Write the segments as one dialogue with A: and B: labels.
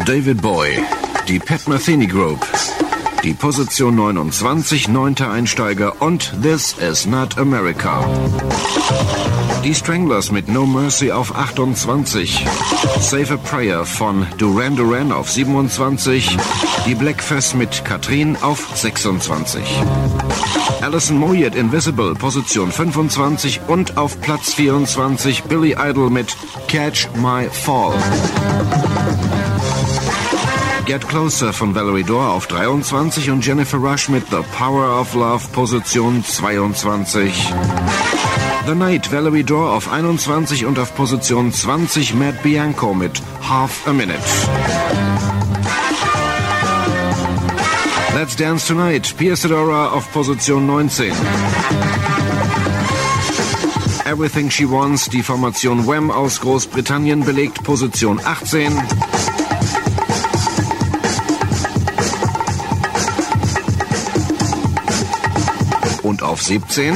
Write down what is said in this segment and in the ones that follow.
A: David Bowie, die Pat Metheny Group, die Position 29, 9. Einsteiger und This Is Not America. Die Stranglers mit No Mercy auf 28, Save a Prayer von Duran Duran auf 27, die Blackfest mit Katrin auf 26. Alison Moyet Invisible, Position 25 und auf Platz 24 Billy Idol mit Catch My Fall. Get Closer von Valerie Dorr auf 23 und Jennifer Rush mit The Power of Love, Position 22. The Night, Valerie Dorr auf 21 und auf Position 20 Matt Bianco mit Half a Minute. Let's Dance Tonight, Pia Sedora auf Position 19. Everything She Wants, die Formation Wham aus Großbritannien, belegt Position 18. Und auf 17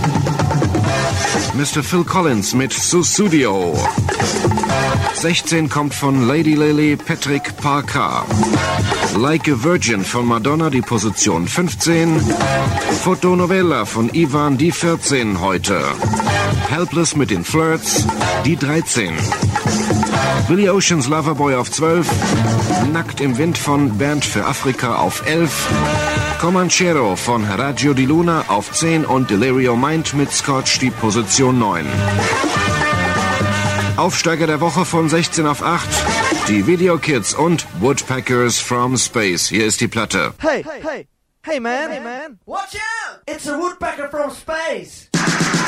A: Mr. Phil Collins mit Sussudio. 16 kommt von Lady Lily Patrick Parker. Like a Virgin von Madonna, die Position 15. Fotonovela von Ivan, die 14 heute. Helpless mit den Flirts, die 13. Billy Oceans Loverboy auf 12. Nackt im Wind von Bernd für Afrika auf 11. Comanchero von Radio di Luna auf 10 und Delirio Mind mit Scotch die Position 9. Aufsteiger der Woche von 16 auf 8, die Video Kids und Woodpeckers from Space. Hier ist die Platte.
B: Hey man. Watch out! It's a woodpecker from space.